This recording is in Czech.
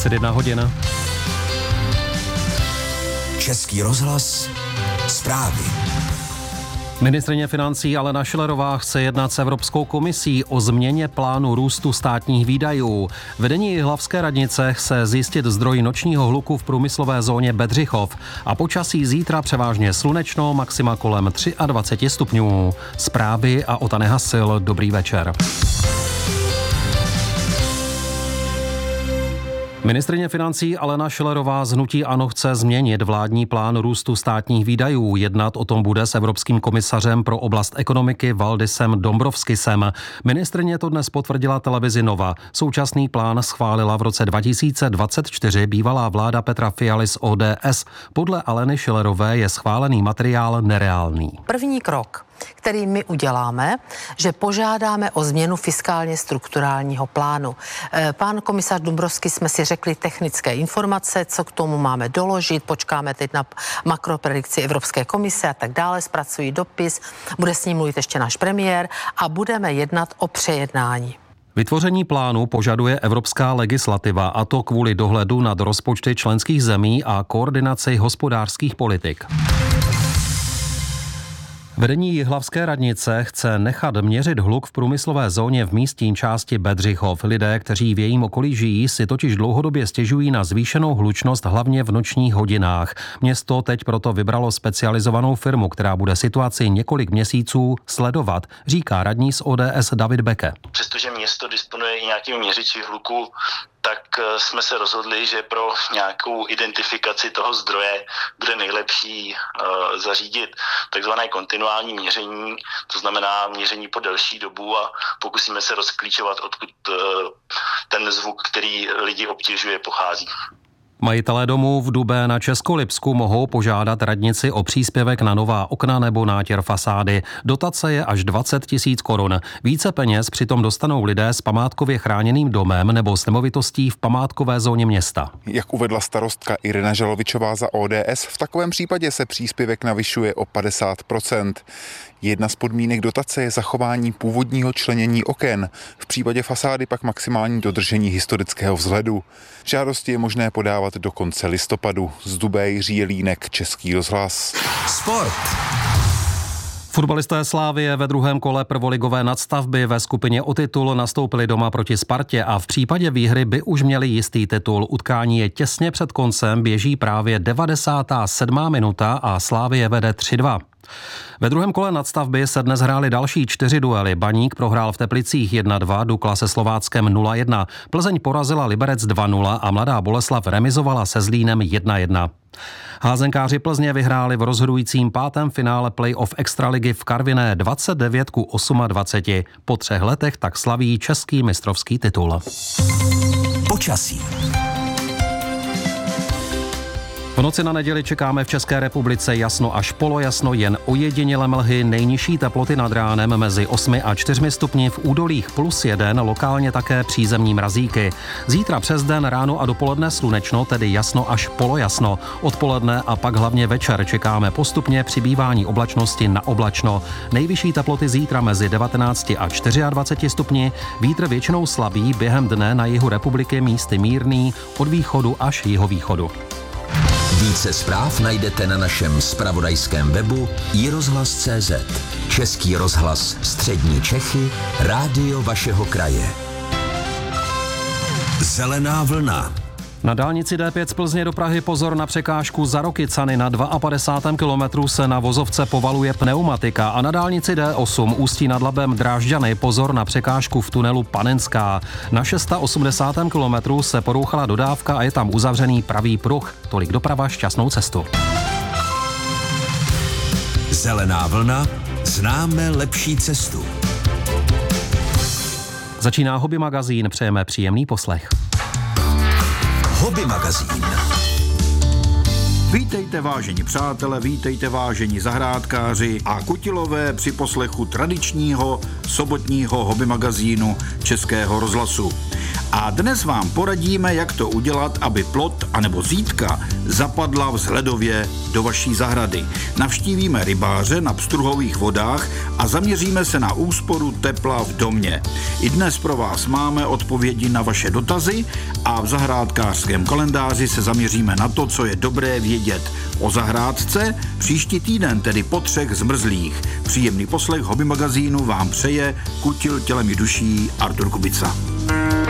21 hodin. Český rozhlas, zprávy. Ministryně financí Alena Schillerová chce jednat s Evropskou komisí o změně plánu růstu státních výdajů. Vedení jihlavské radnice chce zjistit zdroj nočního hluku v průmyslové zóně Bedřichov a počasí zítra převážně slunečno, maxima kolem 23 stupňů. Zprávy a Ota Nehasil, dobrý večer. Ministryně financí Alena Schillerová z hnutí ANO chce změnit vládní plán růstu státních výdajů. Jednat o tom bude s evropským komisařem pro oblast ekonomiky Valdisem Dombrovskisem. Ministryně to dnes potvrdila televizi Nova. Současný plán schválila v roce 2024 bývalá vláda Petra Fialy z ODS. Podle Aleny Schillerové je schválený materiál nereálný. První krok, který my uděláme, že požádáme o změnu fiskálně strukturálního plánu. Pán komisař Dombrovskis jsme si řekli technické informace, co k tomu máme doložit, počkáme teď na makropredikci Evropské komise a tak dále, zpracují dopis, bude s ním mluvit ještě náš premiér a budeme jednat o přejednání. Vytvoření plánu požaduje evropská legislativa, a to kvůli dohledu nad rozpočty členských zemí a koordinaci hospodářských politik. Vedení jihlavské radnice chce nechat měřit hluk v průmyslové zóně v místní části Bedřichov. Lidé, kteří v jejím okolí žijí, si totiž dlouhodobě stěžují na zvýšenou hlučnost hlavně v nočních hodinách. Město teď proto vybralo specializovanou firmu, která bude situaci několik měsíců sledovat, říká radní z ODS David Beke. Přestože město disponuje i nějakými měřiči hluku, tak jsme se rozhodli, že pro nějakou identifikaci toho zdroje bude nejlepší zařídit takzvané kontinuální měření, to znamená měření po delší dobu a pokusíme se rozklíčovat, odkud ten zvuk, který lidi obtěžuje, pochází. Majitelé domů v Dubé na Českolipsku mohou požádat radnici o příspěvek na nová okna nebo nátěr fasády. Dotace je až 20 000 korun. Více peněz přitom dostanou lidé s památkově chráněným domem nebo s nemovitostí v památkové zóně města. Jak uvedla starostka Irena Žalovičová za ODS, v takovém případě se příspěvek navyšuje o 50%. Jedna z podmínek dotace je zachování původního členění oken, v případě fasády pak maximální dodržení historického vzhledu. Žádosti je možné podávat do konce listopadu. Z Dubé Jiří Jelínek, Český rozhlas. Sport. Fotbalisté Slavie ve druhém kole prvoligové nadstavby ve skupině o titul nastoupili doma proti Spartě a v případě výhry by už měli jistý titul. Utkání je těsně před koncem, běží právě 97. minuta a Slavie vede 3-2. Ve druhém kole nadstavby se dnes hrály další 4 duely. Baník prohrál v Teplicích 1-2, Dukla se Slováckem 0-1. Plzeň porazila Liberec 2-0 a Mladá Boleslav remizovala se Zlínem 1-1. Házenkáři Plzně vyhráli v rozhodujícím 5. finále playoff extraligy v Karviné 29-28. Po 3 letech tak slaví český mistrovský titul. Počasí. V noci na neděli čekáme v České republice jasno až polojasno, jen ojedinělé mlhy, nejnižší teploty nad ránem mezi 8 a 4 stupni, v údolích +1, lokálně také přízemní mrazíky. Zítra přes den, ráno a dopoledne slunečno, tedy jasno až polojasno. Odpoledne a pak hlavně večer čekáme postupně přibývání oblačnosti na oblačno. Nejvyšší teploty zítra mezi 19 a 24 stupni, vítr většinou slabý, během dne na jihu republiky místy mírný, od východu až jihovýchodu. Více zpráv najdete na našem zpravodajském webu iRozhlas.cz. Český rozhlas Střední Čechy, rádio vašeho kraje. Zelená vlna. Na dálnici D5 z Plzně do Prahy pozor na překážku za Rokycany. Na 52. kilometru se na vozovce povaluje pneumatika a na dálnici D8 Ústí nad Labem Drážďany pozor na překážku v tunelu Panenská. Na 680. kilometru se porouchala dodávka a je tam uzavřený pravý pruh. Tolik doprava, šťastnou cestu. Zelená vlna, známe lepší cestu. Začíná Hobby magazín, přejeme příjemný poslech. Hobby magazín. Vítejte vážení přátelé, vítejte vážení zahrádkáři a kutilové při poslechu tradičního sobotního hobby magazínu Českého rozhlasu. A dnes vám poradíme, jak to udělat, aby plot anebo zítka zapadla vzhledově do vaší zahrady. Navštívíme rybáře na pstruhových vodách a zaměříme se na úsporu tepla v domě. I dnes pro vás máme odpovědi na vaše dotazy a v zahrádkářském kalendáři se zaměříme na to, co je dobré vědět o zahrádce příští týden, tedy po 3 zmrzlých. Příjemný poslech Hobby magazínu vám přeje Kutil tělem i duší Artur Kubica.